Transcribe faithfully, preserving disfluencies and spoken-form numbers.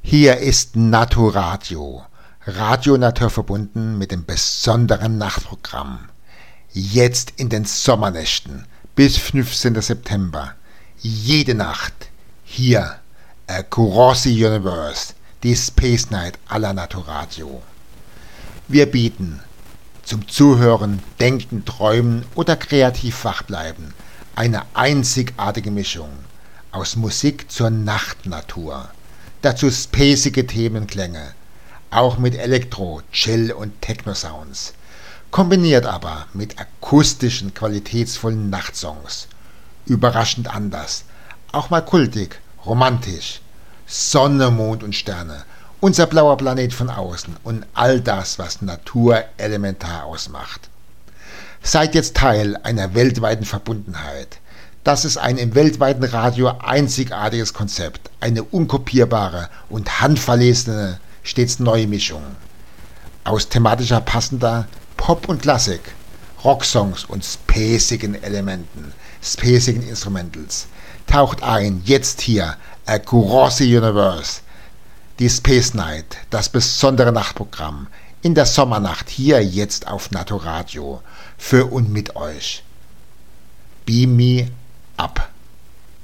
Hier ist Naturadio, Radio Natur verbunden mit dem besonderen Nachtprogramm. Jetzt in den Sommernächten bis fünfzehnten September, jede Nacht, hier, Across the Universe, die Space Night à la Naturadio. Wir bieten zum Zuhören, Denken, Träumen oder kreativ wachbleiben eine einzigartige Mischung aus Musik zur Nachtnatur. Dazu spacige Themenklänge, auch mit Elektro-, Chill- und Techno-Sounds, kombiniert aber mit akustischen, qualitätsvollen Nachtsongs. Überraschend anders, auch mal kultig, romantisch. Sonne, Mond und Sterne, unser blauer Planet von außen und all das, was Natur elementar ausmacht. Seid jetzt Teil einer weltweiten Verbundenheit. Das ist ein im weltweiten Radio einzigartiges Konzept, eine unkopierbare und handverlesene, stets neue Mischung. Aus thematischer passender Pop und Klassik, Rocksongs und spacigen Elementen, spacigen Instrumentals. Taucht ein, jetzt hier, Across the Universe, die Space Night, das besondere Nachtprogramm, in der Sommernacht, hier jetzt auf Naturadio, für und mit euch. Beam me up.